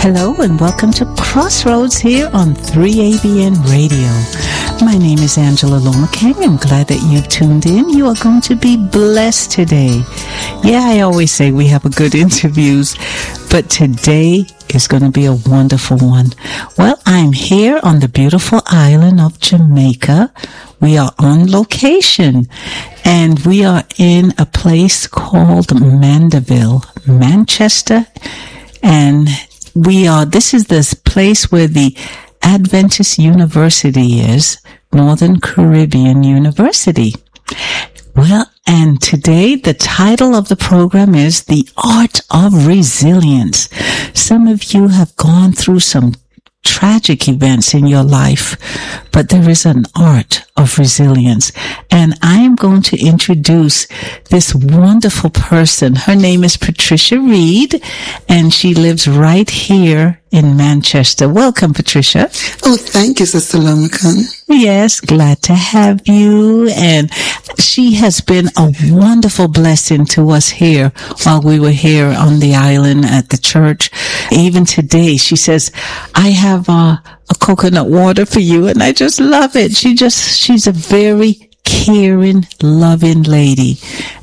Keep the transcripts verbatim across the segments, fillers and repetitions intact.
Hello and welcome to Crossroads here on three A B N Radio. My name is Angela Lomaking. I'm glad that you've tuned in. You are going to be blessed today. Yeah, I always say we have a good interviews, but today is going to be a wonderful one. Well, I'm here on the beautiful island of Jamaica. We are on location and we are in a place called Mandeville, Manchester, and we are, this is this place where the Adventist University is, Northern Caribbean University. Well, and today the title of the program is The Art of Resilience. Some of you have gone through some tragic events in your life, but there is an art of resilience. And I am going to introduce this wonderful person. Her name is Patricia Reed, and she lives right here in Manchester. Welcome, Patricia. Oh, thank you, Sister Lomaking. Yes, glad to have you. And she has been a wonderful blessing to us here while we were here on the island at the church. Even today, she says, I have uh, a coconut water for you, and I just love it. She just, she's a very caring, loving lady.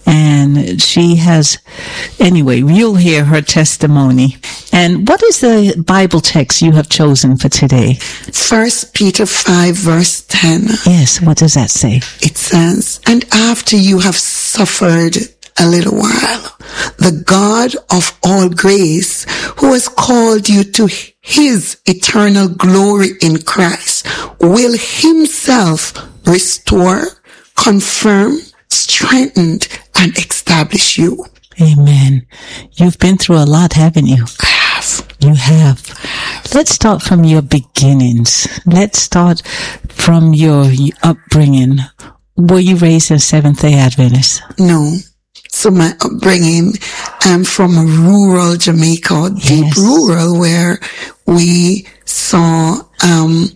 And she has, anyway, you'll hear her testimony. And what is the Bible text you have chosen for today? First Peter five, verse ten. Yes, what does that say? It says, and after you have suffered a little while, the God of all grace, who has called you to his eternal glory in Christ, will himself restore, confirm, strengthen, and establish you. Amen. You've been through a lot, haven't you? I have. You have. Let's start from your beginnings. Let's start from your upbringing. Were you raised in Seventh-day Adventist? No. So my upbringing, I'm from a rural Jamaica, deep Yes. rural, where we saw um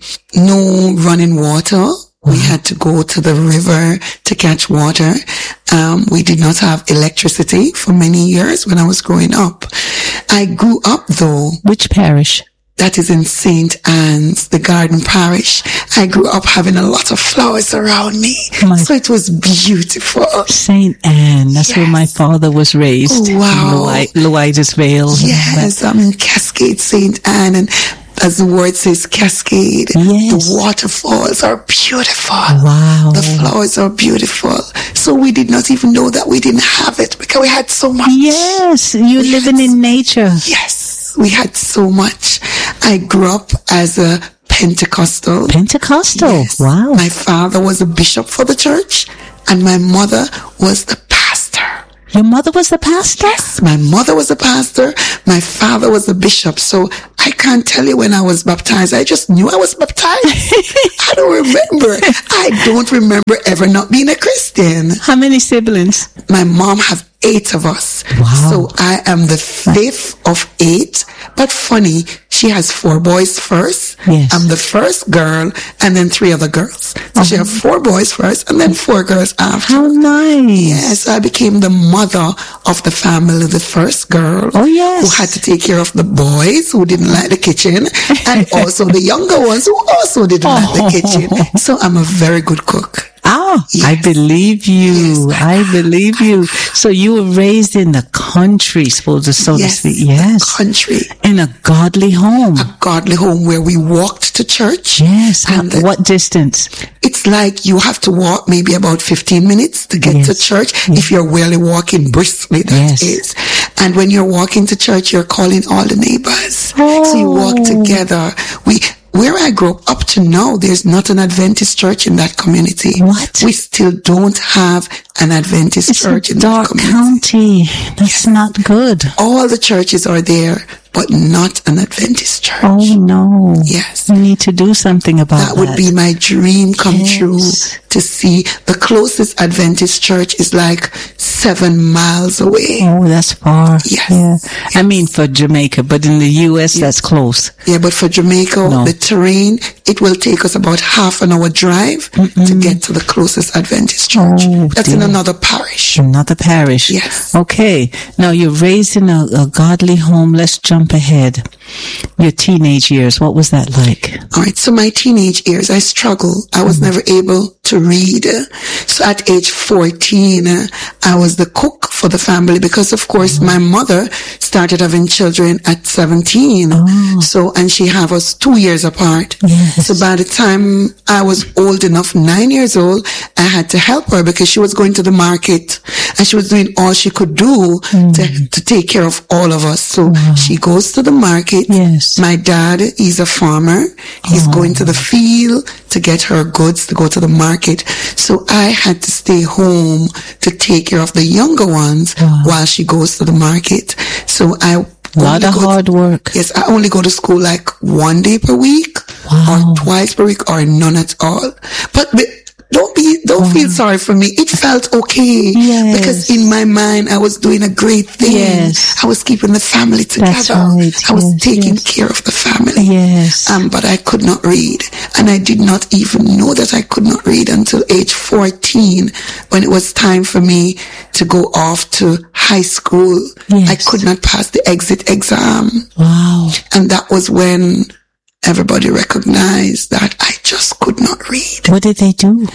no running water. We had to go to the river to catch water. Um, we did not have electricity for many years when I was growing up. I grew up though. Which parish? That is in Saint Anne's, the Garden Parish. I grew up having a lot of flowers around me. My so it was beautiful. Saint Anne. That's Yes. where my father was raised. Oh, wow. In Loidas Vale. Yes, I'm in Cascade, Saint Anne, and as the word says, Cascade. Yes. The waterfalls are beautiful. Wow. The flowers are beautiful. So we did not even know that we didn't have it because we had so much. Yes, you're Yes. living in nature. Yes, we had so much. I grew up as a Pentecostal. Pentecostal. Yes. Wow. My father was a bishop for the church, and my mother was the pastor. Your mother was the pastor? Yes, my mother was a pastor. My father was a bishop. So I can't tell you when I was baptized. I just knew I was baptized. I don't remember. I don't remember ever not being a Christian. How many siblings? My mom have eight of us. Wow. So I am the fifth of eight. But funny, she has four boys first. Yes. I'm the first girl and then three other girls. So Oh. she have four boys first and then four girls after. How nice. Yes, I became the mother of the family, the first girl. Oh, yes. Who had to take care of the boys who didn't like the kitchen and also the younger ones who also didn't Oh. like the kitchen. So I'm a very good cook. Oh, Yes. I believe you. Yes. I believe you. So you were raised in the country, supposed to so to Yes, speak. the Yes. country. In a godly home. A godly home where we walked to church. Yes. How, And the- what distance? It's like you have to walk maybe about fifteen minutes to get Yes. to church. If you're really walking briskly, that Yes. is. And when you're walking to church, you're calling all the neighbors. So you walk Oh. together. We, where I grew up, up to now, there's not an Adventist church in that community. What? We still don't have an Adventist It's church a in dark that community. county. That's not good. All the churches are there, but not an Adventist church. Oh no. Yes. We need to do something about that. That would be my dream come Yes. true, to see. The closest Adventist church is like seven miles away. Oh, that's far. Yes. Yeah. I mean for Jamaica, but in the U S that's close. Yeah, but for Jamaica, No. the terrain, it will take us about half an hour drive Mm-mm. to get to the closest Adventist church. Oh, That's dear. in another parish. Another parish. Yes. Okay. Now you're raised in a, a godly home. Let's jump ahead. Your teenage years, what was that like? All right. So my teenage years, I struggled. I was mm-hmm. never able to read. So at age fourteen, I was the cook for the family because, of course, mm-hmm. my mother started having children at seventeen. Oh. So, and she had us two years apart. Yes. So by the time I was old enough, nine years old, I had to help her because she was going to the market and she was doing all she could do mm-hmm. to, to take care of all of us. So wow. she goes to the market. Yes. My dad, he's a farmer. He's oh. going to the field to get her goods to go to the market. So I had to stay home to take care of the younger ones wow. while she goes to the market. So I A lot of hard to, work. Yes, I only go to school like one day per week wow. or twice per week or none at all. But, but don't be, don't wow. feel sorry for me. It felt okay yes. because in my mind I was doing a great thing. Yes. I was keeping the family together. That's right. I was yes, taking yes. care of the family. Yes. Um, but I could not read. And I did not even know that I could not read until age fourteen when it was time for me to go off to high school. Yes. I could not pass the exit exam. Wow. And that was when everybody recognized that I just could not read. What did they do?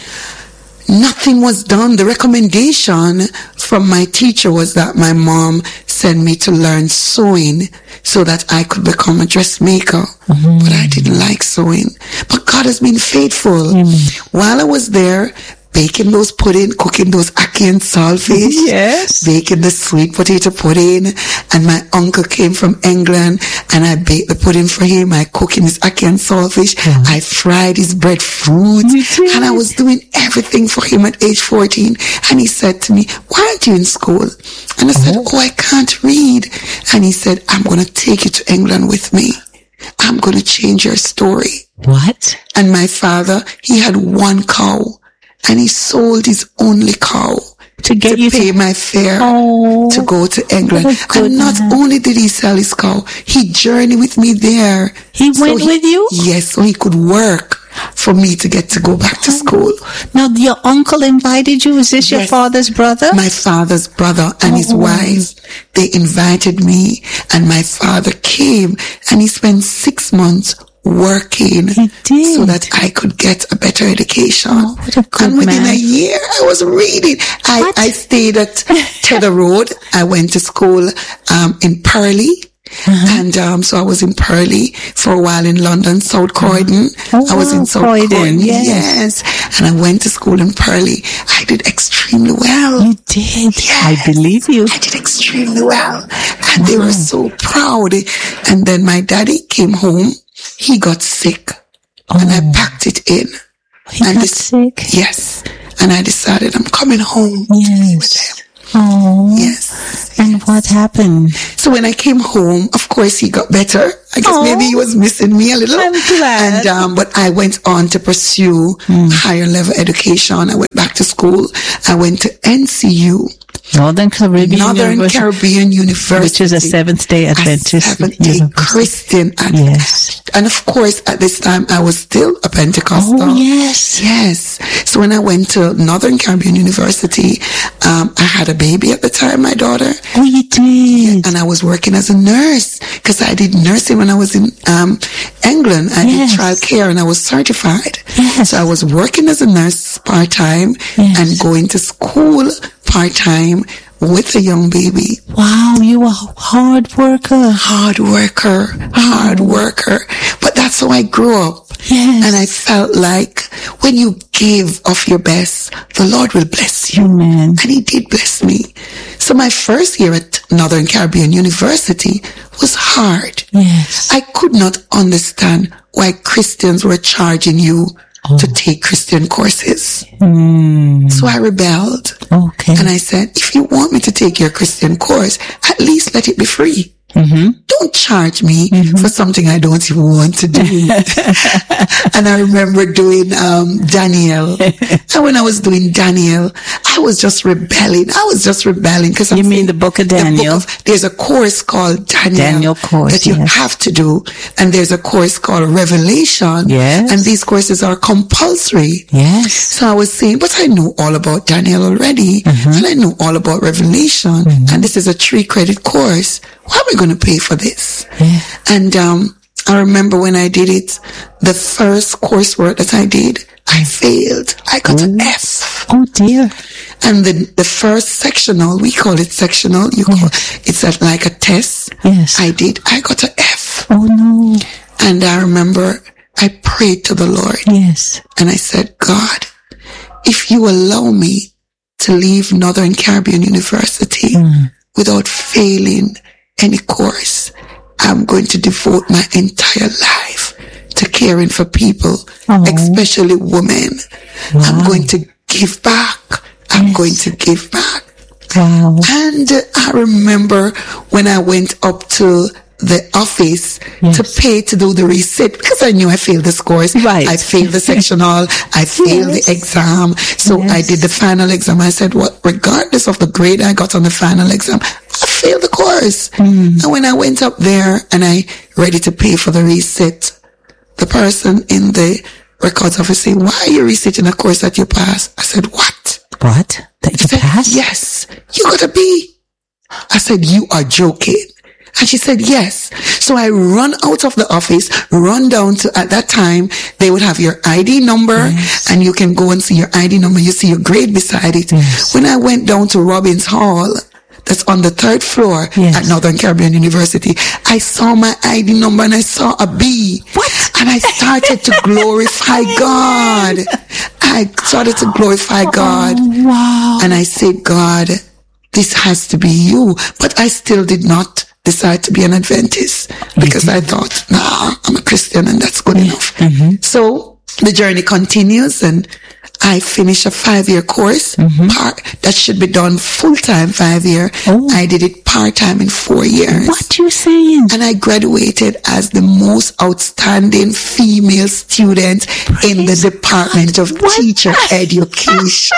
Nothing was done. The recommendation from my teacher was that my mom sent me to learn sewing so that I could become a dressmaker. Mm-hmm. But I didn't like sewing. But God has been faithful. Mm-hmm. While I was there, baking those pudding, cooking those ackee and saltfish. Yes. Baking the sweet potato pudding. And my uncle came from England and I baked the pudding for him. I cooked his ackee and saltfish. Mm-hmm. I fried his breadfruit. And I was doing everything for him at age fourteen. And he said to me, why aren't you in school? And I said, oh, oh I can't read. And he said, I'm going to take you to England with me. I'm going to change your story. What? And my father, he had one cow. And he sold his only cow to get to you pay to- my fare oh, to go to England. And not man. only did he sell his cow, he journeyed with me there. He so went he, with you? Yes, so he could work for me to get to go back to school. Now, your uncle invited you? Is this yes. your father's brother? My father's brother and oh. his wife. They invited me and my father came and he spent six months working so that I could get a better education. Oh, what a good and within man. a year, I was reading. I, I stayed at Tedder Road. I went to school um, in Purley. Uh-huh. And um, so I was in Purley for a while in London, South Croydon. Oh, I was in South Croydon, Croydon, yes. yes. And I went to school in Purley. I did extremely well. You did? Yes. I believe you. I did extremely well. And wow. they were so proud. And then my daddy came home. He got sick. Oh. And I packed it in. He and got this, sick? Yes. And I decided I'm coming home yes. with him. Oh. Yes. And what happened? So when I came home, of course, he got better. I guess oh. maybe he was missing me a little. I'm glad. And, um, but I went on to pursue mm. higher level education. I went back to school. I went to N C U. Northern Caribbean Northern University, Caribbean University. Which is a Seventh-day Adventist a Seventh-day Christian Adventist. Yes. And of course, at this time, I was still a Pentecostal. Oh, yes. Yes. So when I went to Northern Caribbean University, um, I had a baby at the time, my daughter. Oh, you did? And I was working as a nurse because I did nursing when I was in um, England. I yes. did child care and I was certified. Yes. So I was working as a nurse part-time yes. and going to school part-time with a young baby. Wow, you were a hard worker. Hard worker, hard worker. But that's how I grew up. Yes. And I felt like when you give of your best, the Lord will bless you. Amen. And He did bless me. So my first year at Northern Caribbean University was hard. Yes. I could not understand why Christians were charging you Oh. to take Christian courses. Mm. So I rebelled. Okay. And I said, if you want me to take your Christian course, at least let it be free. Mm-hmm. Don't don't charge me mm-hmm. for something I don't even want to do. And I remember doing um, Daniel. And when I was doing Daniel, I was just rebelling. I was just rebelling because you mean the book of Daniel? The book of, there's a course called Daniel, Daniel course, that you yes. have to do, and there's a course called Revelation. Yes. And these courses are compulsory. Yes. So I was saying, but I know all about Daniel already, mm-hmm. and I know all about Revelation, mm-hmm. and this is a three credit course. Why am I going to pay for this? Yeah. And um I remember when I did it, the first coursework that I did, I failed. I got oh. an F. Oh dear. And the the first sectional, we call it sectional, you call yes. it's a, like a test. Yes. I did, I got an F. Oh no. And I remember I prayed to the Lord. Yes. And I said, God, if you allow me to leave Northern Caribbean University mm. without failing any course, I'm going to devote my entire life to caring for people, oh. especially women. Wow. I'm going to give back. I'm yes. going to give back. Wow. And uh, I remember when I went up to the office yes. to pay to do the resit, because I knew I failed this course. Right. I failed the sectional. I failed yes. the exam. So yes. I did the final exam. I said, what, regardless of the grade I got on the final exam, I failed the course. Mm. And when I went up there and I ready to pay for the resit, the person in the records office said, why are you resitting a course that you passed? I said, what? What? That you said, passed? Yes. You got a B. I said, you are joking. And she said, yes. So I run out of the office, run down to, at that time, they would have your I D number yes. and you can go and see your I D number. You see your grade beside it. Yes. When I went down to Robbins Hall, that's on the third floor yes. at Northern Caribbean University, I saw my I D number and I saw a B. What? And I started to glorify God. I started to glorify God. Oh, wow. And I said, God, this has to be you. But I still did not decide to be an Adventist because I thought, nah, I'm a Christian and that's good yeah. enough. Mm-hmm. So the journey continues and I finished a five-year course mm-hmm. part that should be done full-time five-year. Oh. I did it part-time in four years. What you saying? And I graduated as the most outstanding female student Praise in the Department God. of what? Teacher Education.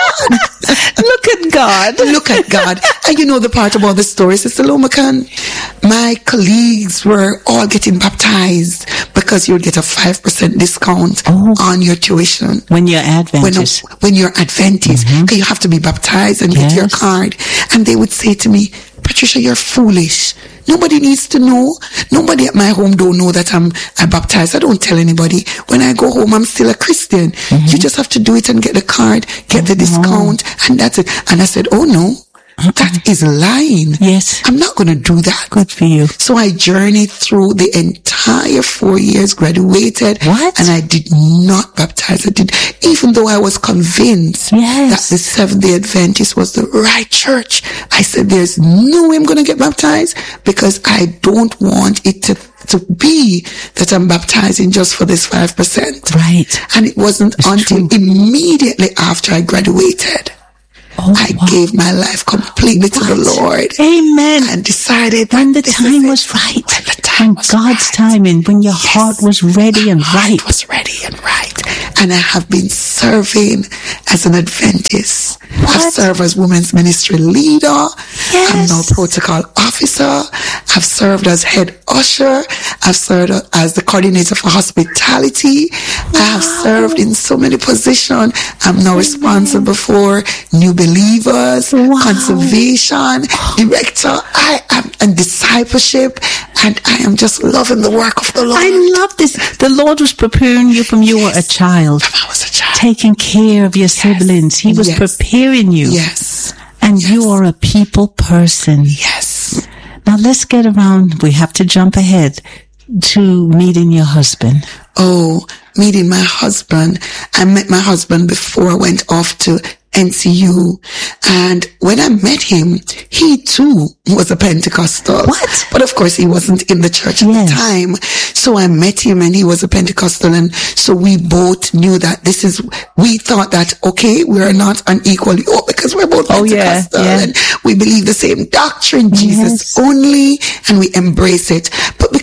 Look at God. Look at God. And you know the part about the story, Sister Lomacan? My colleagues were all getting baptized because you'll get a five percent discount oh. on your tuition. When you're Adventist. When, when you're Adventist. Mm-hmm. You have to be baptized and yes. get your card. And they would say to me, Patricia, you're foolish. Nobody needs to know. Nobody at my home don't know that I'm, I'm baptized. I don't tell anybody. When I go home, I'm still a Christian. Mm-hmm. You just have to do it and get the card, get the discount, oh. and that's it. And I said, oh no. That is lying. Yes. I'm not going to do that. Good for you. So I journeyed through the entire four years, graduated. What? And I did not baptize. I did, even though I was convinced yes. that the Seventh-day Adventist was the right church. I said, there's no way I'm going to get baptized because I don't want it to to be that I'm baptizing just for this five percent. Right. And it wasn't it's until true. immediately after I graduated Oh, I wow. gave my life completely what? to the Lord. Amen. And decided when the time was right. When the time when was God's right. timing, when your yes. heart was ready and my right. Heart was ready and right. And I have been serving as an Adventist. What? I've served as women's ministry leader. Yes. I'm now protocol officer. I've served as head usher. I've served as the coordinator for hospitality. Wow. I have served in so many positions. I'm now Amen. responsible for new believers, wow. conservation, director, I am, and discipleship. And I am just loving the work of the Lord. I love this. The Lord was preparing you from you yes. were a child. From I was a child. Taking care of your yes. siblings. He was yes. preparing you. Yes. And yes. you are a people person. Yes. Now let's get around. We have to jump ahead to meeting your husband. Oh, meeting my husband. I met my husband before I went off to N C U. And when I met him, he too was a Pentecostal. What? But of course he wasn't in the church at yes. the time. So I met him and he was a Pentecostal. And so we both knew that this is, we thought that, okay, we're not unequally, oh, because we're both oh, Pentecostal yeah, yeah. and we believe the same doctrine, Jesus yes. only, and we embrace it.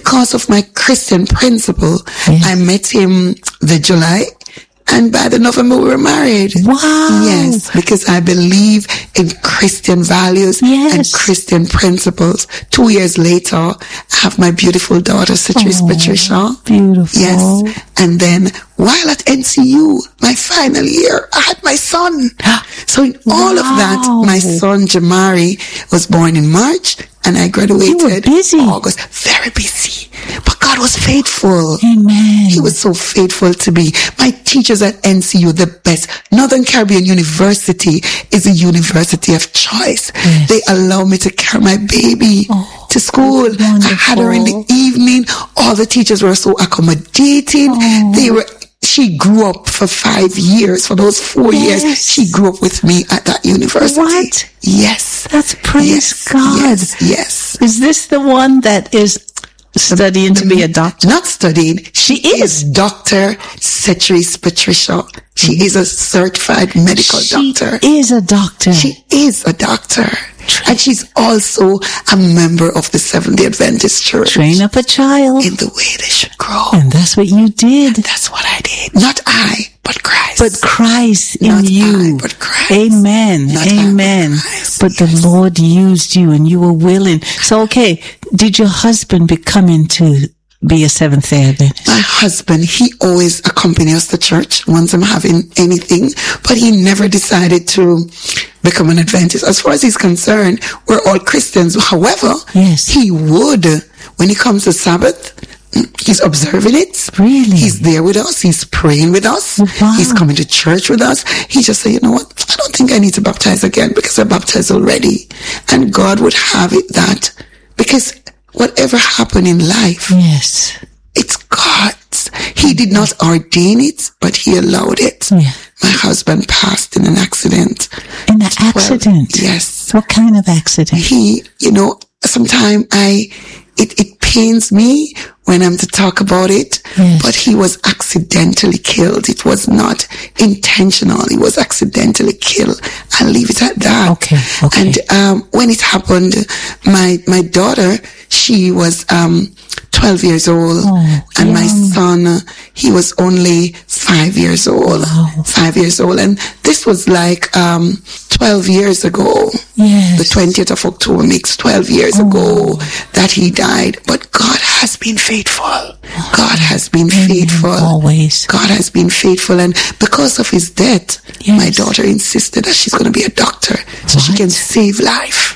because of my Christian principle, Yes. I met him the July, and by the November we were married. Wow. Yes, because I believe in Christian values Yes. and Christian principles. Two years later, I have my beautiful daughter, Citrus Oh, Patricia. beautiful. Yes. And then while at N C U, my final year, I had my son. So in all of that, Wow. my son Jamari was born in March, and I graduated You were busy. August. Very busy. But God was faithful. Amen. He was so faithful to me. My teachers at N C U, the best. Northern Caribbean University is a university of choice. Yes. They allow me to carry my baby Oh, to school. I had her in the wonderful. evening. All the teachers were so accommodating. Oh. They were, she grew up for five years. For those four Yes. years, she grew up with me at that university. What? Yes. That's praise yes. God. Yes. Yes. Is this the one that is studying to be a doctor? Not studying. She, She is. is Doctor Cetrice Patricia. She is a certified medical She doctor. is a doctor. She is a doctor. And she's also a member of the Seventh-day Adventist Church. Train up a child. In the way they should grow. And that's what you did. That's what I did. Not I, but Christ. But Christ in Not you. I, but Christ. Amen. Not I, Amen. but Christ. But the Yes. Lord used you and you were willing. So, okay, did your husband be coming to be a Seventh-day Adventist? My husband, he always accompanies us to church once I'm having anything, but he never decided to become an Adventist. As far as he's concerned, we're all Christians. However, Yes. he would, when it comes to Sabbath, he's observing it. Really? He's there with us. He's praying with us. Wow. He's coming to church with us. He just said, you know what? I don't think I need to baptize again because I'm baptized already. And God would have it that because whatever happened in life, Yes. it's God's. He did not ordain it, but he allowed it. Yeah. My husband passed in an accident. In an accident? Yes. What kind of accident? He, you know, sometimes I, it, it pains me when I'm to talk about it, Yes. but he was accidentally killed. It was not intentional. He was accidentally killed. I'll leave it at that. Okay, okay. And, um, when it happened, my, my daughter, she was, um, twelve years old, Oh, and my young. son, uh, he was only five years old. Wow. Five years old. And this was like, um, twelve years ago. Yes. The twentieth of October makes twelve years Oh. ago that he died. But God has been faithful. God has been Amen. faithful. Always. God has been faithful. And because of his death, Yes. my daughter insisted that she's going to be a doctor so she What? can save life.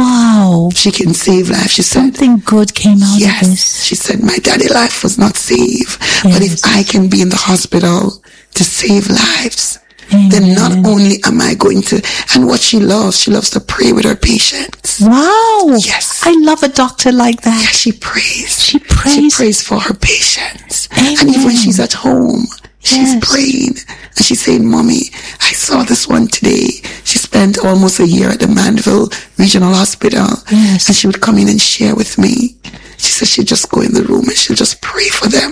Wow. She can save life. She said, Something good came out of yes. this. She said, my daddy life was not saved. But if Yes. I can be in the hospital to save lives, Amen. then not only am I going to, and what she loves, she loves to pray with her patients. Wow. Yes. I love a doctor like that. Yeah, she prays. She prays. She prays for her patients. Amen. And even when she's at home, she's Yes. praying. And she's saying, Mommy, I saw this one today. She spent almost a year at the Mandeville Regional Hospital. Yes. And she would come in and share with me. She said she'd just go in the room and she'll just pray for them.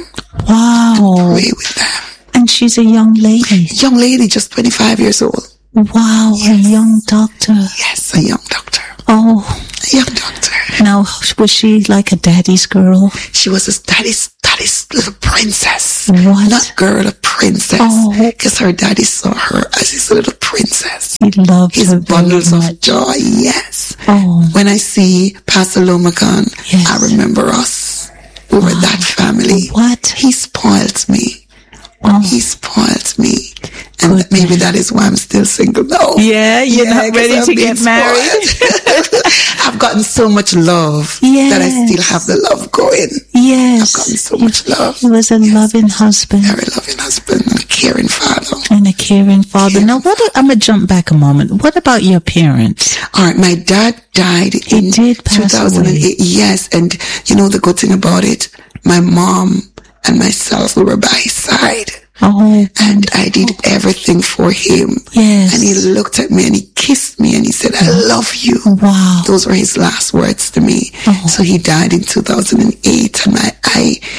Wow. Pray with them. And she's a young lady. Young lady, just twenty-five years old. Wow. A young doctor. Yes, a young doctor. Oh. A young doctor. Now, was she like a daddy's girl? She was his daddy's, daddy's little princess. What? Not girl, a princess. Oh. Because her daddy saw her as his little princess. He loved His her very bundles of much. joy, yes. Oh. When I see Pastor Lomacan, Yes. I remember us. We were that family. What? He spoilt me. Oh. He spoilt me. And Good maybe man. that is why I'm still single now. Yeah, you're not 'cause ready I've to been get married. spoiled. I've gotten so much love Yes. that I still have the love going. Yes. I've gotten so much love. He was a loving husband Very loving husband and a caring father. and a caring father. Now, what? I'm gonna jump back a moment. What about your parents? All right, my dad died in did pass two thousand eight. Yes, and you know the good thing about it, my mom and myself, we were by his side. Oh, And I did everything for him. yes. And he looked at me and he kissed me and he said, I love you. Wow. Those were his last words to me. Oh. So he died in two thousand eight and my, I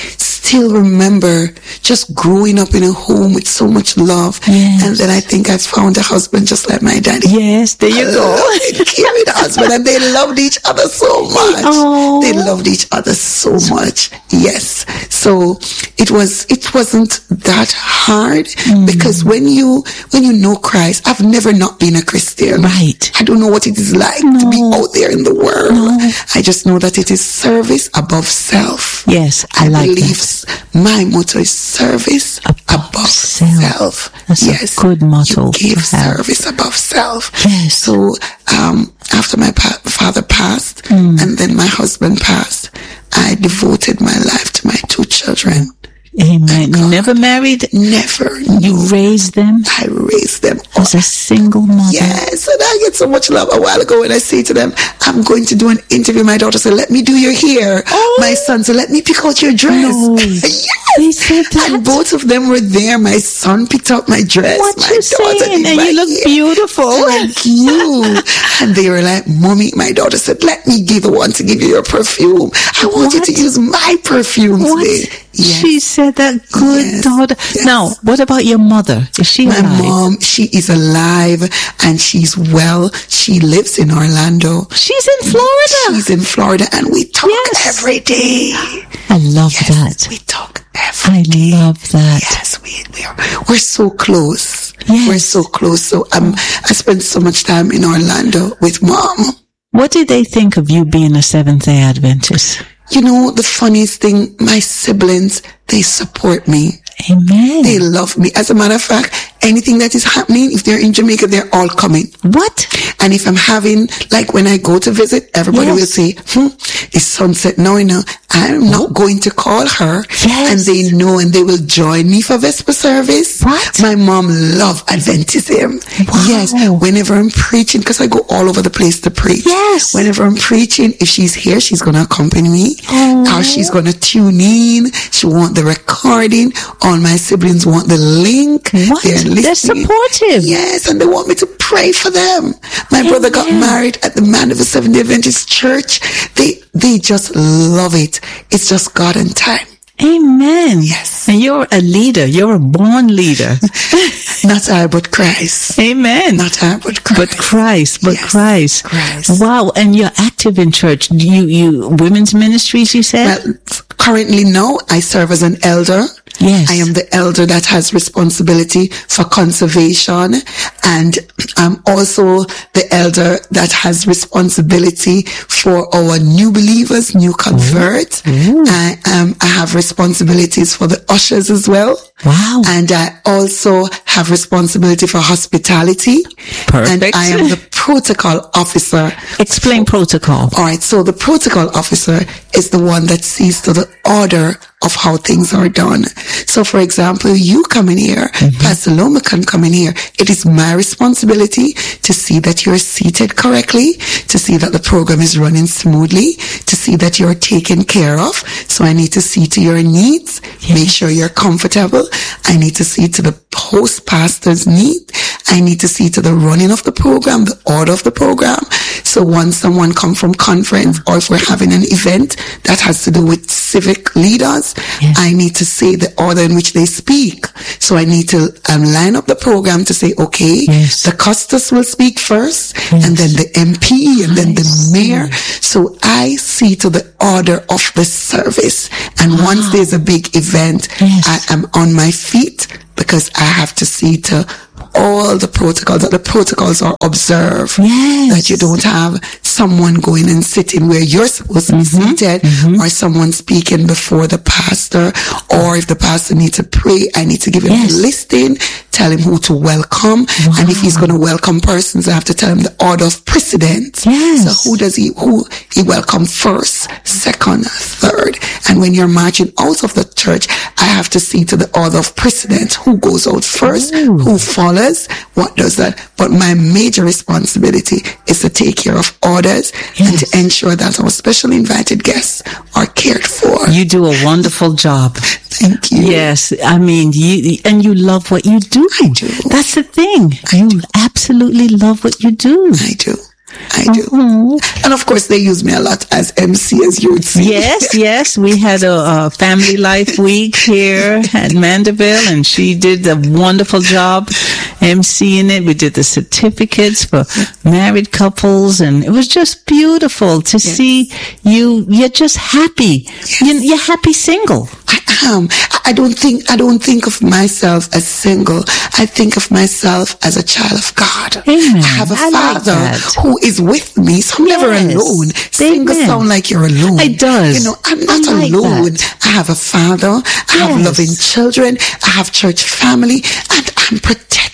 still remember just growing up in a home with so much love. Yes. And then I think I found a husband just like my daddy. Yes, there you go. Carried husband, and they loved each other so much. Oh. They loved each other so much. Yes. So it was, it wasn't that hard mm. because when you, when you know Christ, I've never not been a Christian. Right. I don't know what it is like no. to be out there in the world. No. I just know that it is service above self. Yes, I, I like believe that. My motto is service above, above self. self. That's yes. a good motto. You give service above self. Yes. So, um, after my pa- father passed mm. and then my husband passed, I devoted my life to my two children. Amen. You never married? Never. You no. raised them? I raised them. As a single mother? Yes. And I get so much love a while ago when I say to them, I'm going to do an interview. My daughter said, let me do your hair. Oh. My son said, let me pick out your dress. No. Yes. They said that? And both of them were there. My son picked out my dress. What my you daughter saying? did And my you look hair. beautiful. Thank you. And they were like, Mommy, my daughter said, let me be the one to give you your perfume. I want what? you to use my perfume what? today. Yes. She said that. Good yes. daughter. Yes. Now, what about your mother? Is she my alive? My mom, she is alive and she's well. She lives in Orlando. She's in Florida. She's in Florida and we talk yes. every day. I love yes, that. We talk every I day. love that. Yes, we, we are, we're so close. Yes. We're so close. So um, I spent so much time in Orlando with Mom. What did they think of you being a Seventh-day Adventist? You know, the funniest thing, my siblings, they support me. Amen. They love me. As a matter of fact, anything that is happening, if they're in Jamaica, they're all coming. What? And if I'm having, like when I go to visit, everybody yes. will say, hmm, it's sunset now, you know, I'm not going to call her. Yes. And they know and they will join me for Vesper service. What? My mom loves Adventism. Wow. Yes. Whenever I'm preaching, because I go all over the place to preach. Yes. Whenever I'm preaching, if she's here, she's going to accompany me. Oh. Or she's going to tune in. She want the recording. All my siblings want the link. What? They're listening. They're supportive. Yes, and they want me to pray for them. My Amen. brother got married at the Mandeville Seventh-day Adventist Church. They they just love it. It's just God and time. Amen. Yes. And you're a leader. You're a born leader. Not I, but Christ. Amen. Not I, but Christ. But Christ. But yes. Christ. Christ. Wow. And you're active in church. You, you, women's ministries, you said? Well, currently now, I serve as an elder. Yes. I am the elder that has responsibility for conservation, and I'm also the elder that has responsibility for our new believers, new converts. Ooh. Ooh. I, um, I have responsibilities for the ushers as well. Wow. And I also have responsibility for hospitality. Perfect. And I am the protocol officer. Explain for, protocol. All right. So the protocol officer is the one that sees to the order of how things are done. So for example, you come in here, mm-hmm. Pastor Loma can come in here. It is my responsibility to see that you're seated correctly, to see that the program is running smoothly, to see that you're taken care of. So I need to see to your needs, yes. make sure you're comfortable. I need to see to the host pastor's need. I need to see to the running of the program, the order of the program. So once someone come from conference or if we're having an event that has to do with civic leaders, yes. I need to say the order in which they speak. So I need to um, line up the program to say, okay, yes. the Custos will speak first, yes. and then the M P, and then I the see. mayor. So I see to the order of the service. And wow. once there's a big event, yes. I am on my feet because I have to see to all the protocols, that the protocols are observed. Yes. That you don't have someone going and sitting where you're supposed to be mm-hmm. seated, mm-hmm. or someone speaking before the pastor, or if the pastor needs to pray, I need to give him yes. the listing, tell him who to welcome, wow. and if he's going to welcome persons, I have to tell him the order of precedence. Yes. So who does he, who he welcome first, second, third, and when you're marching out of the church, I have to see to the order of precedence, who goes out first, Ooh. who follows, what does that. But my major responsibility is to take care of orders yes. and to ensure that our special invited guests are cared for. You do a wonderful job. Thank you. Yes, I mean, you and you love what you do. I do. That's the thing. I you do. absolutely love what you do. I do. I do. Mm-hmm. And of course, they use me a lot as M C, as you would see. Yes, yes. We had a, a family life week here at Mandeville, and she did a wonderful job emceeing it. We did the certificates for married couples, and it was just beautiful to yes. see you. You're just happy. Yes. You're, you're happy single. I am. I don't think, I don't think of myself as single. I think of myself as a child of God. Amen. I have a I father like who is with me, so I'm yes. never alone. Single Amen. Sound like you're alone. It does. You know, I'm not I like alone. That. I have a father. I yes. have loving children. I have church family, and I'm protected.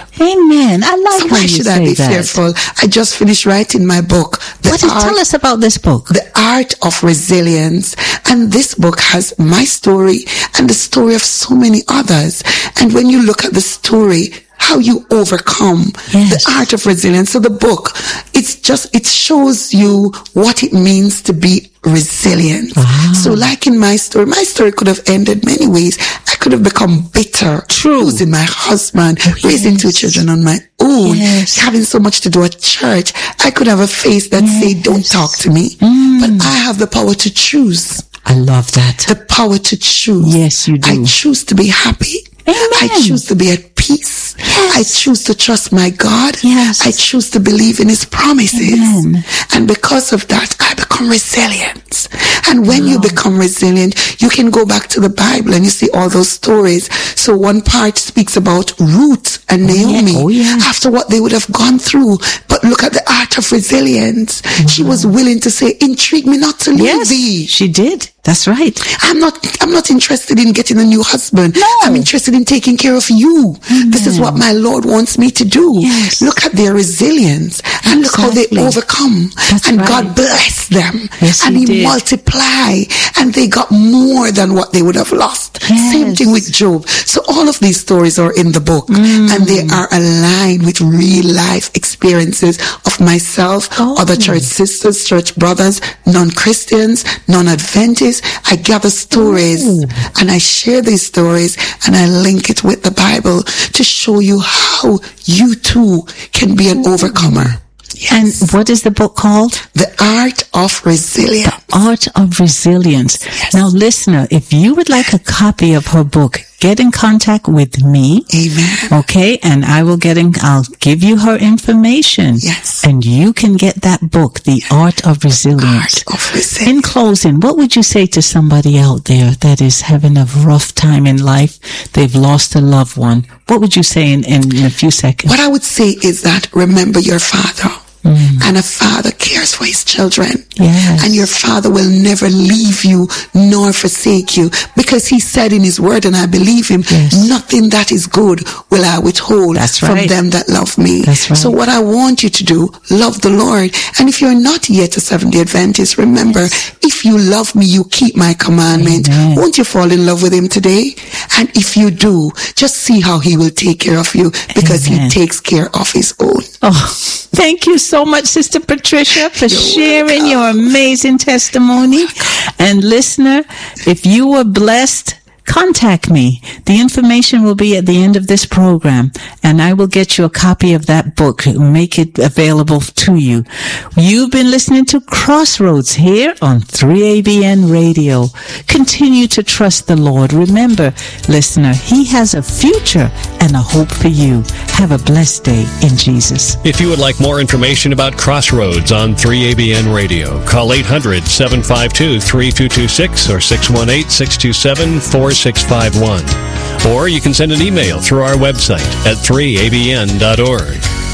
Amen. I like so how why you should say I be that. fearful? I just finished writing my book. The what is, art, tell us about this book. The Art of Resilience. And this book has my story and the story of so many others. And when you look at the story, how you overcome yes. the art of resilience. So the book, it's just, it shows you what it means to be resilient. Wow. So like in my story, my story could have ended many ways. I could have become bitter, True. losing my husband, oh, raising yes. two children on my own, yes. having so much to do at church. I could have a face that yes. say, don't talk to me. Mm. But I have the power to choose. I love that. The power to choose. Yes, you do. I choose to be happy. Amen. I choose to be at peace. Yes. I choose to trust my God. Yes. I choose to believe in his promises. Amen. And because of that, I become resilient. And when wow. you become resilient, you can go back to the Bible and you see all those stories. So one part speaks about Ruth and Naomi oh, yeah. Oh, yeah. after what they would have gone through. But look at the art of resilience. Wow. She was willing to say, intrigue me not to leave yes, thee. She did. That's right. I'm not, I'm not interested in getting a new husband. No. I'm interested in taking care of you. Amen. This is what my Lord wants me to do. Yes. Look at their resilience and exactly. look how they overcome. That's and right. God blessed them. Yes, and he, he did. multiplied and they got more than what they would have lost. Yes. Same thing with Job. So all of these stories are in the book mm. and they are aligned with real life experiences of myself, oh. other church sisters, church brothers, non-Christians, non-Adventists. I gather stories Ooh. and I share these stories and I link it with the Bible to show you how you too can be an overcomer. Yes. And what is the book called? The Art of Resilience. The Art of Resilience. Yes. Now, listener, if you would like a copy of her book, get in contact with me. Amen. Okay, and I will get in, I'll give you her information. Yes. And you can get that book, The Art of Resilience. Art of Resilience. In closing, what would you say to somebody out there that is having a rough time in life? They've lost a loved one. What would you say in, in, in a few seconds? What I would say is that remember your father. Mm. And a father cares for his children. Yes. And your father will never leave you nor forsake you because he said in his word, and I believe him, yes. nothing that is good will I withhold That's from right. them that love me. That's right. So what I want you to do, love the Lord. And if you're not yet a Seventh-day Adventist, remember, yes. if you love me, you keep my commandment. Amen. Won't you fall in love with him today? And if you do, just see how he will take care of you because Amen. He takes care of his own. Oh, thank you so much, Sister Patricia, for You're sharing welcome. Your amazing testimony. And listener, if you were blessed, contact me. The information will be at the end of this program, and I will get you a copy of that book, make it available to you. You've been listening to Crossroads here on three A B N Radio. Continue to trust the Lord. Remember, listener, He has a future and a hope for you. Have a blessed day in Jesus. If you would like more information about Crossroads on three A B N Radio, call eight hundred, seven five two, three two two six or six one eight, six two seven, four six five one. Or you can send an email through our website at three A B N dot org.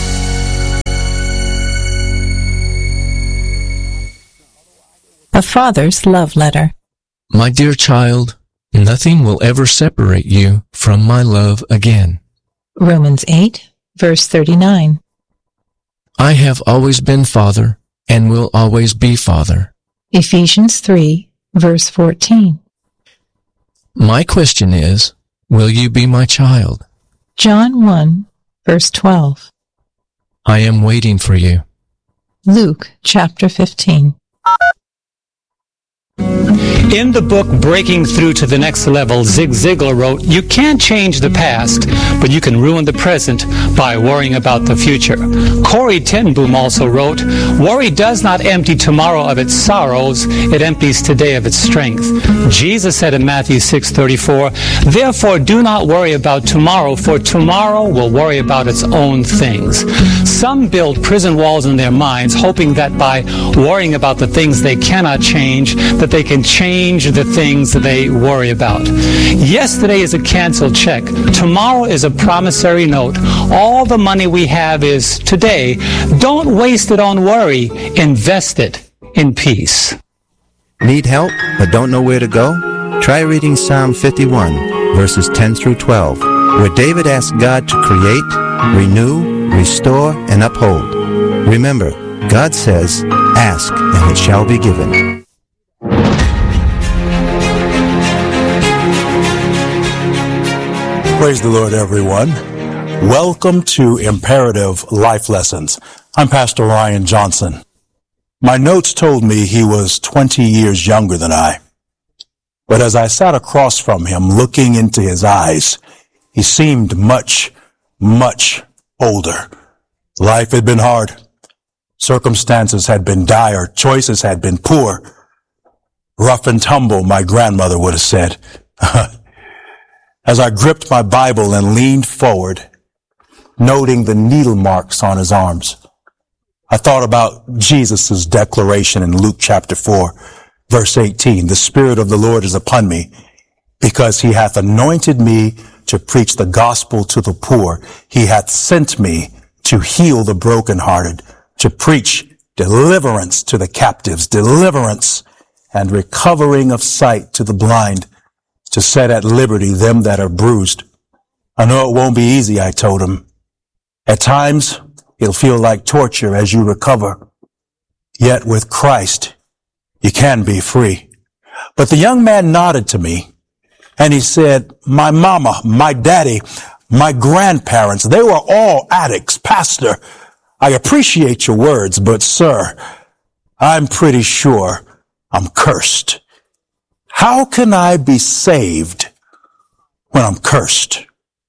A Father's Love Letter. My dear child, nothing will ever separate you from my love again. Romans eight, verse thirty-nine. I have always been Father and will always be Father. Ephesians three, verse fourteen. My question is, will you be my child? John one, verse twelve. I am waiting for you. Luke chapter fifteen. In the book Breaking Through to the Next Level, Zig Ziglar wrote, "You can't change the past, but you can ruin the present by worrying about the future." Corrie ten Boom also wrote, "Worry does not empty tomorrow of its sorrows, it empties today of its strength." Jesus said in Matthew six thirty-four, "Therefore do not worry about tomorrow, for tomorrow will worry about its own things." Some build prison walls in their minds, hoping that by worrying about the things they cannot change, that they can change the things that they worry about. Yesterday is a canceled check. Tomorrow is a promissory note. All the money we have is today. Don't waste it on worry. Invest it in peace. Need help but don't know where to go? Try reading Psalm fifty-one, verses ten through twelve, where David asks God to create, renew, restore, and uphold. Remember, God says, "Ask, and it shall be given." Praise the Lord, everyone. Welcome to Imperative Life Lessons. I'm Pastor Ryan Johnson. My notes told me he was twenty years younger than I. But as I sat across from him, looking into his eyes, he seemed much, much older. Life had been hard. Circumstances had been dire. Choices had been poor. Rough and tumble, my grandmother would have said. As I gripped my Bible and leaned forward, noting the needle marks on his arms, I thought about Jesus' declaration in Luke chapter four, verse eighteen. "The Spirit of the Lord is upon me, because he hath anointed me to preach the gospel to the poor. He hath sent me to heal the brokenhearted, to preach deliverance to the captives, deliverance and recovering of sight to the blind, to set at liberty them that are bruised." I know it won't be easy, I told him. At times, it'll feel like torture as you recover. Yet with Christ, you can be free. But the young man nodded to me, and he said, "My mama, my daddy, my grandparents, they were all addicts. Pastor, I appreciate your words, but sir, I'm pretty sure I'm cursed. How can I be saved when I'm cursed?"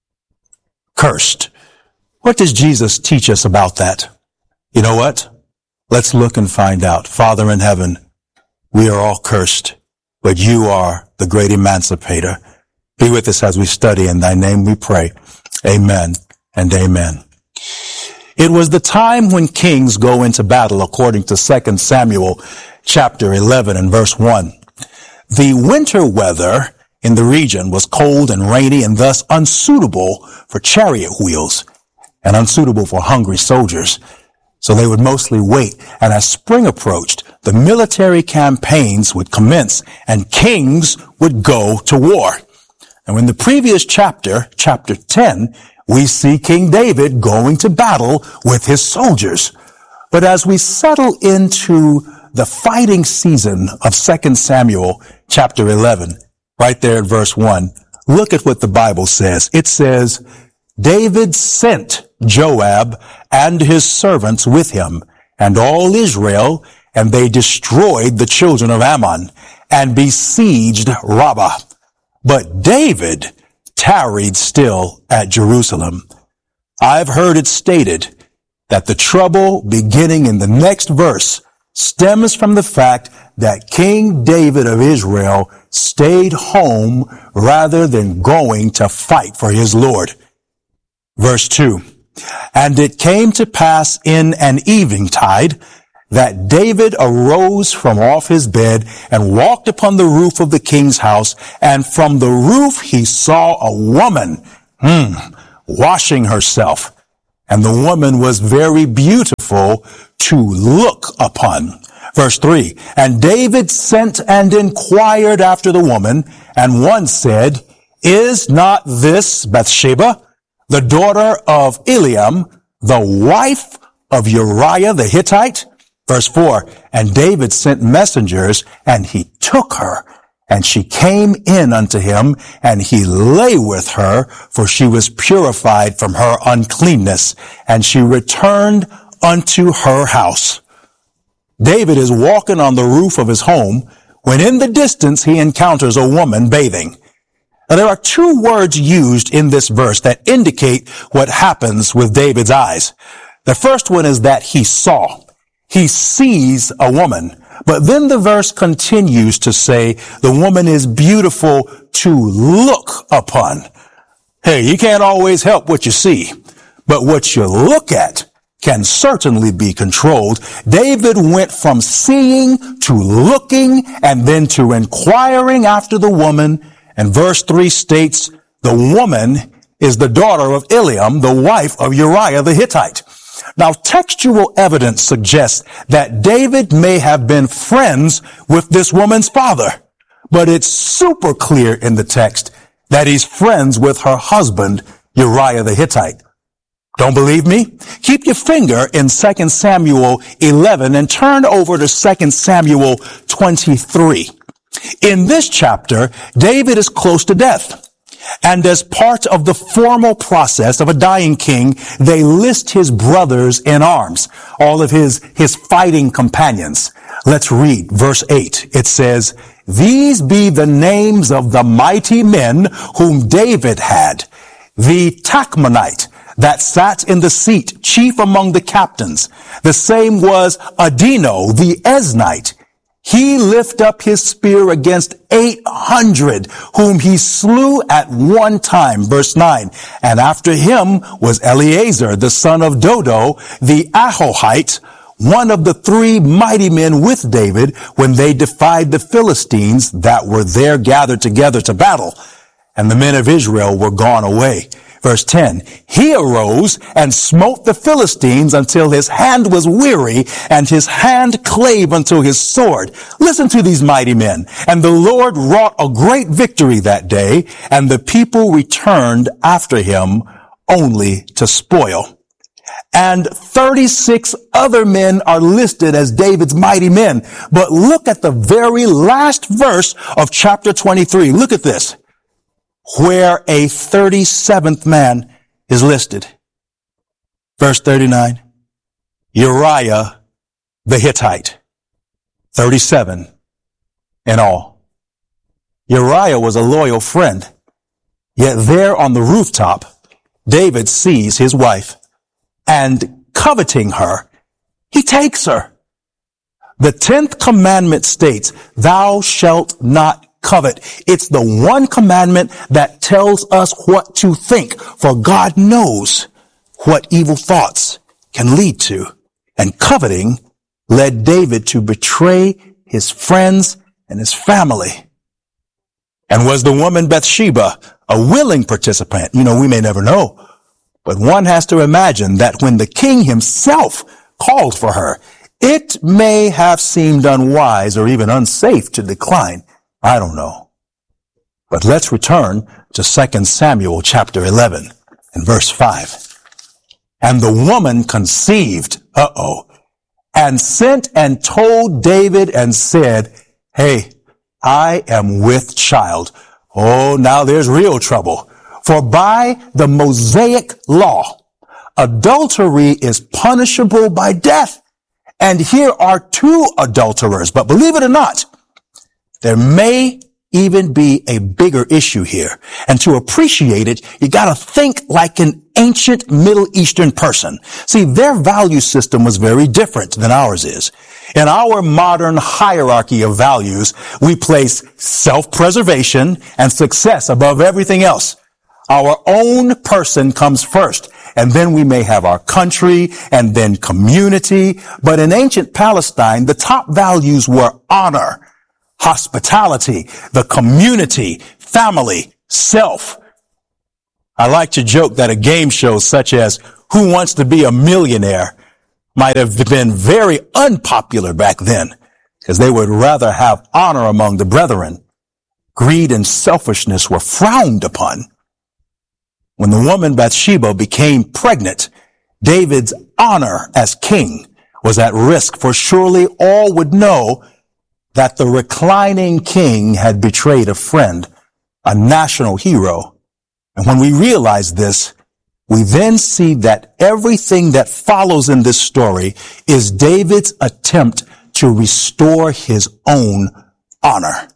Cursed. What does Jesus teach us about that? You know what? Let's look and find out. Father in heaven, we are all cursed, but you are the great emancipator. Be with us as we study. In thy name we pray. Amen and amen. It was the time when kings go into battle, according to Second Samuel chapter eleven and verse one. The winter weather in the region was cold and rainy and thus unsuitable for chariot wheels and unsuitable for hungry soldiers. So they would mostly wait. And as spring approached, the military campaigns would commence and kings would go to war. And in the previous chapter, chapter ten, we see King David going to battle with his soldiers. But as we settle into the fighting season of Second Samuel chapter eleven, right there at verse one, look at what the Bible says. It says, "David sent Joab and his servants with him and all Israel, and they destroyed the children of Ammon and besieged Rabbah. But David tarried still at Jerusalem." I've heard it stated that the trouble beginning in the next verse stems from the fact that King David of Israel stayed home rather than going to fight for his Lord. Verse two, "And it came to pass in an eventide that David arose from off his bed and walked upon the roof of the king's house, and from the roof he saw a woman hmm, washing herself. And the woman was very beautiful to look upon." Verse three, "And David sent and inquired after the woman, and one said, Is not this Bathsheba, the daughter of Eliam, the wife of Uriah the Hittite?" Verse four, "And David sent messengers, and he took her, and she came in unto him, and he lay with her, for she was purified from her uncleanness, and she returned unto her house." David is walking on the roof of his home when in the distance he encounters a woman bathing. Now, there are two words used in this verse that indicate what happens with David's eyes. The first one is that he saw. He sees a woman. But then the verse continues to say the woman is beautiful to look upon. Hey, you can't always help what you see, but what you look at can certainly be controlled. David went from seeing to looking and then to inquiring after the woman. And verse three states the woman is the daughter of Eliam, the wife of Uriah the Hittite. Now, textual evidence suggests that David may have been friends with this woman's father, but it's super clear in the text that he's friends with her husband, Uriah the Hittite. Don't believe me? Keep your finger in Second Samuel eleven and turn over to Second Samuel twenty-three. In this chapter, David is close to death. And as part of the formal process of a dying king, they list his brothers in arms, all of his, his fighting companions. Let's read verse eight. It says, "These be the names of the mighty men whom David had. The Tachmonite that sat in the seat, chief among the captains. The same was Adino, the Eznite. He lift up his spear against eight hundred, whom he slew at one time." Verse nine. "And after him was Eleazar, the son of Dodo, the Ahohite, one of the three mighty men with David when they defied the Philistines that were there gathered together to battle. And the men of Israel were gone away." Verse ten, "He arose and smote the Philistines until his hand was weary and his hand clave unto his sword." Listen to these mighty men. "And the Lord wrought a great victory that day, and the people returned after him only to spoil." And thirty-six other men are listed as David's mighty men. But look at the very last verse of chapter twenty-three. Look at this, where a thirty-seventh man is listed. Verse thirty-nine, Uriah the Hittite. thirty-seven in all. Uriah was a loyal friend. Yet there on the rooftop, David sees his wife, and coveting her, he takes her. The tenth commandment states, "Thou shalt not covet." It's the one commandment that tells us what to think, for God knows what evil thoughts can lead to. And coveting led David to betray his friends and his family. And was the woman Bathsheba a willing participant? You know, we may never know, but one has to imagine that when the king himself called for her, it may have seemed unwise or even unsafe to decline. I don't know. But let's return to Second Samuel chapter eleven and verse five. "And the woman conceived," uh-oh, "and sent and told David and said, Hey, I am with child." Oh, now there's real trouble. For by the Mosaic law, adultery is punishable by death. And here are two adulterers. But believe it or not, there may even be a bigger issue here. And to appreciate it, you gotta think like an ancient Middle Eastern person. See, their value system was very different than ours is. In our modern hierarchy of values, we place self-preservation and success above everything else. Our own person comes first, and then we may have our country and then community. But in ancient Palestine, the top values were honor, hospitality, the community, family, self. I like to joke that a game show such as Who Wants to Be a Millionaire might have been very unpopular back then, because they would rather have honor among the brethren. Greed and selfishness were frowned upon. When the woman Bathsheba became pregnant, David's honor as king was at risk, for surely all would know that the reclining king had betrayed a friend, a national hero. And when we realize this, we then see that everything that follows in this story is David's attempt to restore his own honor.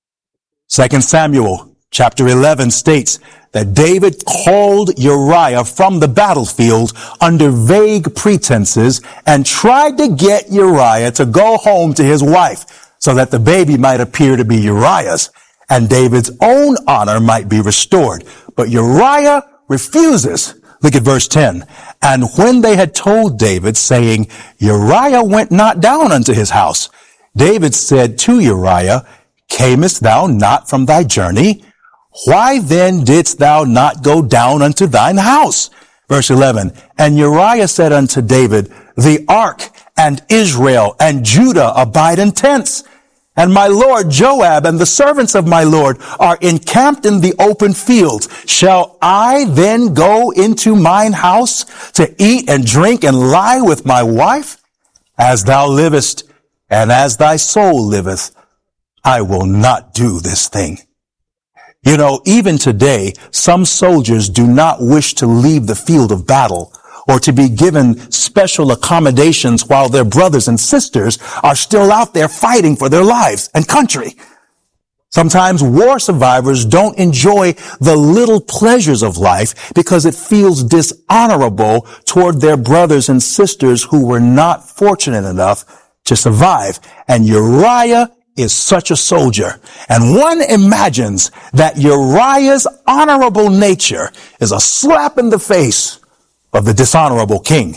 Second Samuel chapter eleven states that David called Uriah from the battlefield under vague pretenses and tried to get Uriah to go home to his wife so that the baby might appear to be Uriah's and David's own honor might be restored. But Uriah refuses. Look at verse ten. And when they had told David, saying, Uriah went not down unto his house, David said to Uriah, Camest thou not from thy journey? Why then didst thou not go down unto thine house? Verse eleven. And Uriah said unto David, The ark and Israel and Judah abide in tents, and my lord Joab and the servants of my lord are encamped in the open fields. Shall I then go into mine house to eat and drink and lie with my wife? As thou livest, and as thy soul liveth, I will not do this thing. You know, even today, some soldiers do not wish to leave the field of battle or to be given special accommodations while their brothers and sisters are still out there fighting for their lives and country. Sometimes war survivors don't enjoy the little pleasures of life because it feels dishonorable toward their brothers and sisters who were not fortunate enough to survive. And Uriah is such a soldier. And one imagines that Uriah's honorable nature is a slap in the face of the dishonorable king.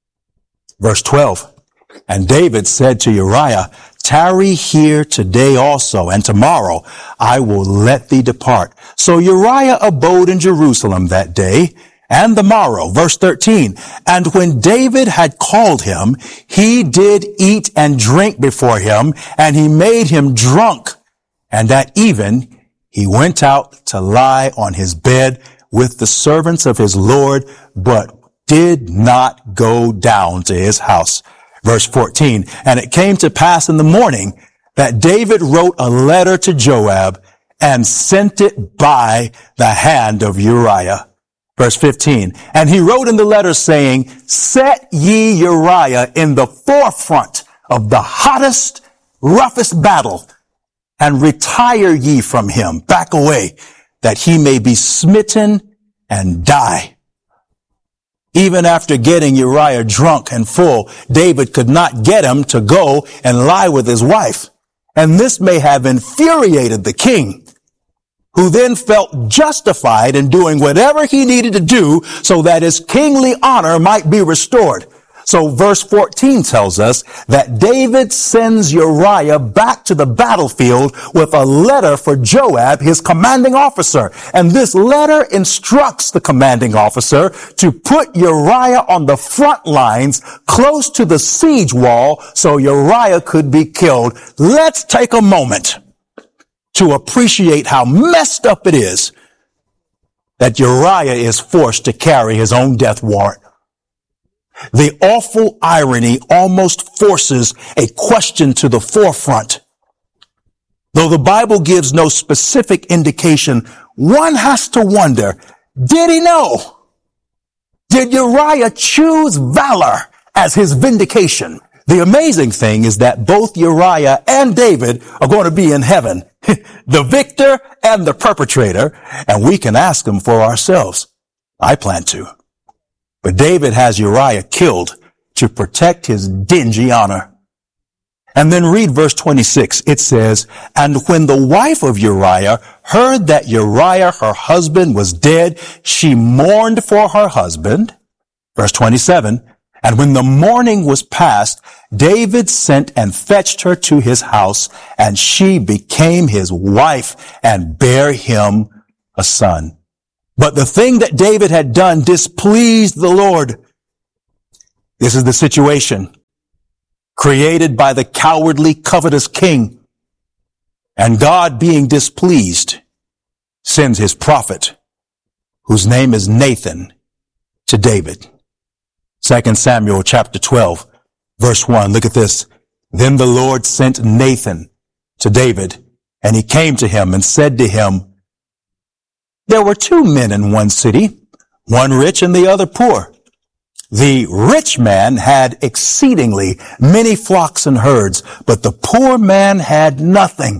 Verse twelve. And David said to Uriah, Tarry here today also, and tomorrow I will let thee depart. So Uriah abode in Jerusalem that day and the morrow. Verse thirteen. And when David had called him, he did eat and drink before him, and he made him drunk. And at even he went out to lie on his bed with the servants of his Lord, but did not go down to his house. Verse fourteen. And it came to pass in the morning that David wrote a letter to Joab and sent it by the hand of Uriah. Verse fifteen. And he wrote in the letter saying, Set ye Uriah in the forefront of the hottest, roughest battle, and retire ye from him, back away, that he may be smitten and die. Even after getting Uriah drunk and full, David could not get him to go and lie with his wife. And this may have infuriated the king, who then felt justified in doing whatever he needed to do so that his kingly honor might be restored. So verse fourteen tells us that David sends Uriah back to the battlefield with a letter for Joab, his commanding officer. And this letter instructs the commanding officer to put Uriah on the front lines close to the siege wall so Uriah could be killed. Let's take a moment to appreciate how messed up it is that Uriah is forced to carry his own death warrant. The awful irony almost forces a question to the forefront. Though the Bible gives no specific indication, one has to wonder, did he know? Did Uriah choose valor as his vindication? The amazing thing is that both Uriah and David are going to be in heaven, the victor and the perpetrator, and we can ask them for ourselves. I plan to. But David has Uriah killed to protect his dingy honor. And then read verse twenty-six. It says, And when the wife of Uriah heard that Uriah, her husband, was dead, she mourned for her husband. Verse twenty-seven. And when the mourning was past, David sent and fetched her to his house, and she became his wife and bare him a son. But the thing that David had done displeased the Lord. This is the situation created by the cowardly, covetous king. And God, being displeased, sends his prophet, whose name is Nathan, to David. Second Samuel chapter twelve, verse one. Look at this. Then the Lord sent Nathan to David, and he came to him and said to him, There were two men in one city, one rich and the other poor. The rich man had exceedingly many flocks and herds, but the poor man had nothing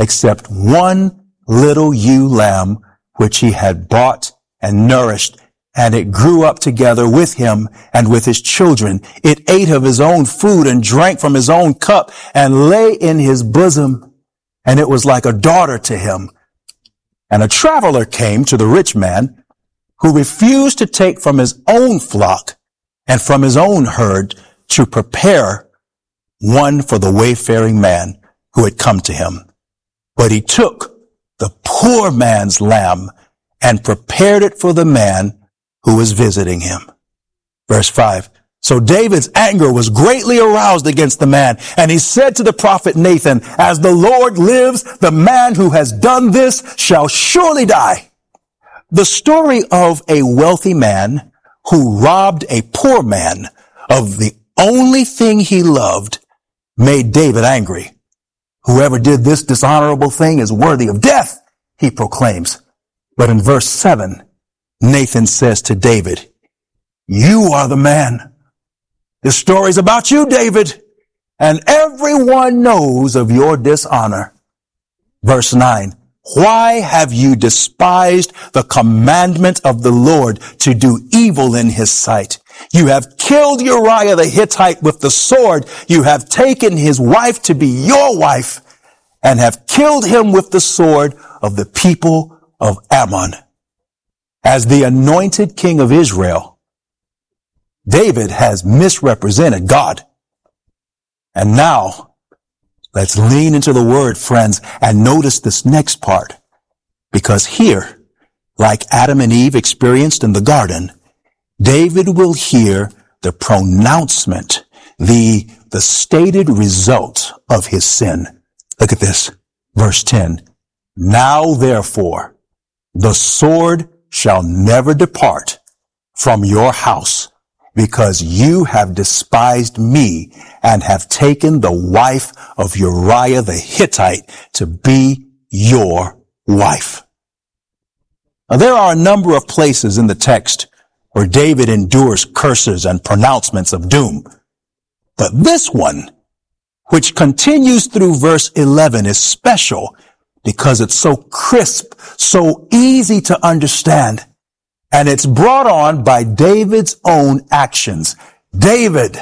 except one little ewe lamb, which he had bought and nourished, and it grew up together with him and with his children. It ate of his own food and drank from his own cup and lay in his bosom, and it was like a daughter to him. And a traveler came to the rich man, who refused to take from his own flock and from his own herd to prepare one for the wayfaring man who had come to him. But he took the poor man's lamb and prepared it for the man who was visiting him. Verse five. So David's anger was greatly aroused against the man, and he said to the prophet Nathan, as the Lord lives, the man who has done this shall surely die. The story of a wealthy man who robbed a poor man of the only thing he loved made David angry. Whoever did this dishonorable thing is worthy of death, he proclaims. But in verse seven, Nathan says to David, you are the man. This story's about you, David, and everyone knows of your dishonor. Verse nine, why have you despised the commandment of the Lord to do evil in his sight? You have killed Uriah the Hittite with the sword. You have taken his wife to be your wife and have killed him with the sword of the people of Ammon. As the anointed king of Israel, David has misrepresented God. And now, let's lean into the word, friends, and notice this next part. Because here, like Adam and Eve experienced in the garden, David will hear the pronouncement, the, the stated result of his sin. Look at this, verse ten. Now therefore, the sword shall never depart from your house, because you have despised me and have taken the wife of Uriah the Hittite to be your wife. Now, there are a number of places in the text where David endures curses and pronouncements of doom. But this one, which continues through verse eleven, is special because it's so crisp, so easy to understand. And it's brought on by David's own actions. David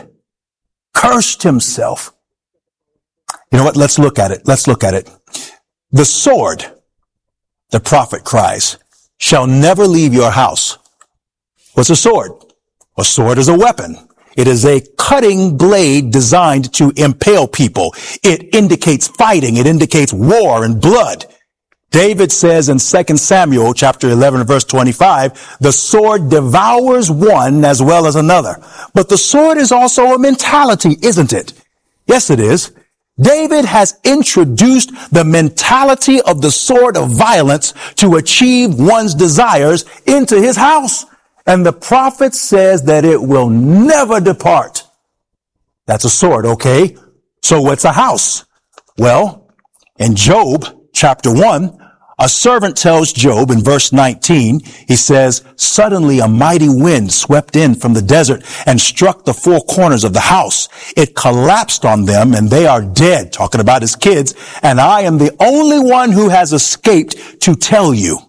cursed himself. You know what? Let's look at it. Let's look at it. The sword, the prophet cries, shall never leave your house. What's a sword? A sword is a weapon. It is a cutting blade designed to impale people. It indicates fighting. It indicates war and blood. David says in Second Samuel chapter eleven verse twenty-five, the sword devours one as well as another. But the sword is also a mentality, isn't it? Yes, it is. David has introduced the mentality of the sword of violence to achieve one's desires into his house. And the prophet says that it will never depart. That's a sword, okay? So what's a house? Well, in Job chapter one, a servant tells Job in verse nineteen, he says, suddenly a mighty wind swept in from the desert and struck the four corners of the house. It collapsed on them and they are dead, talking about his kids, and I am the only one who has escaped to tell you.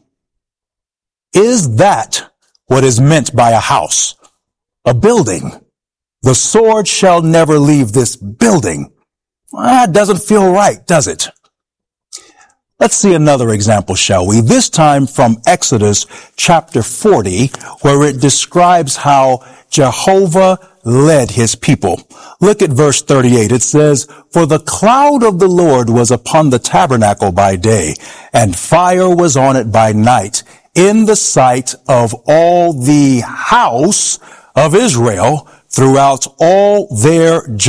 Is that what is meant by a house? A building. The sword shall never leave this building. Well, that doesn't feel right, does it? Let's see another example, shall we? This time from Exodus chapter forty, where it describes how Jehovah led his people. Look at verse thirty-eight. It says, for the cloud of the Lord was upon the tabernacle by day, and fire was on it by night, in the sight of all the house of Israel throughout all their journeys.